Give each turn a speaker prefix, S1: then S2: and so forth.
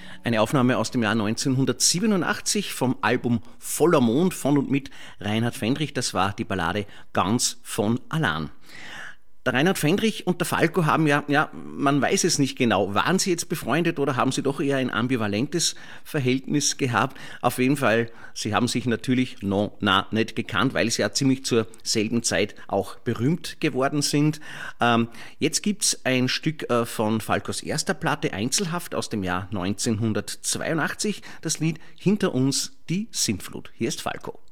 S1: Eine Aufnahme aus dem Jahr 1987 vom Album Voller Mond von und mit Reinhard Fendrich. Das war die Ballade Ganz von Alan. Der Reinhard Fendrich und der Falco haben man weiß es nicht genau, waren sie jetzt befreundet oder haben sie doch eher ein ambivalentes Verhältnis gehabt? Auf jeden Fall, sie haben sich natürlich nicht gekannt, weil sie ja ziemlich zur selben Zeit auch berühmt geworden sind. Jetzt gibt's ein Stück von Falcos erster Platte, Einzelhaft, aus dem Jahr 1982. Das Lied Hinter uns die Sintflut. Hier ist Falco.